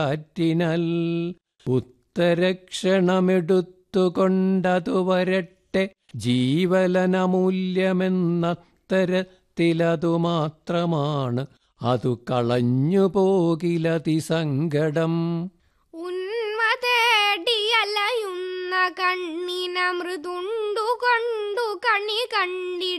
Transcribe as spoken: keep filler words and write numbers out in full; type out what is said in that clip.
ആറ്റിനൽ ഉത്തരക്ഷണമെടുത്തുകൊണ്ടതു വരട്ടെ ജീവലനമൂല്യമെന്നത്തരത്തിലതു മാത്രമാണ്. അതു കളഞ്ഞു പോകിലതിസങ്കടം. ഉന്മതേടിയലയുന്ന കണ്ണിന മൃദുണ്ടു കൊണ്ടു കണി കണ്ടി